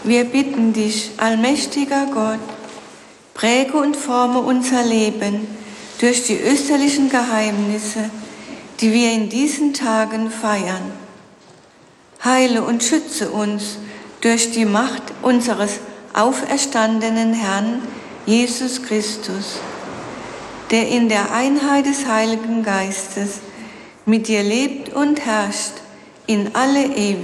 Wir bitten dich, allmächtiger Gott, präge und forme unser Leben durch die österlichen Geheimnisse, die wir in diesen Tagen feiern. Heile und schütze uns durch die Macht unseres auferstandenen Herrn Jesus Christus, der in der Einheit des Heiligen Geistes mit dir lebt und herrscht in alle Ewigkeit.